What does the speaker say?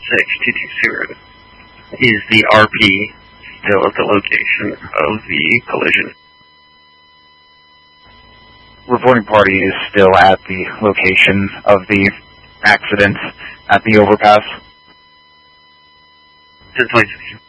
220. Is the RP still at the location of the collision? Reporting party is still at the location of the accident at the overpass. 10-20.